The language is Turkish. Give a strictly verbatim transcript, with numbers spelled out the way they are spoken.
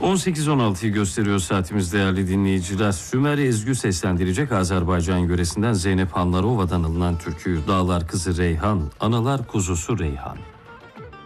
on sekiz on altıyı gösteriyor saatimiz değerli dinleyiciler. Sümer Ezgü seslendirecek Azerbaycan yöresinden Zeynep Hanlarova'dan alınan türküyü Dağlar Kızı Reyhan, Analar Kuzusu Reyhan.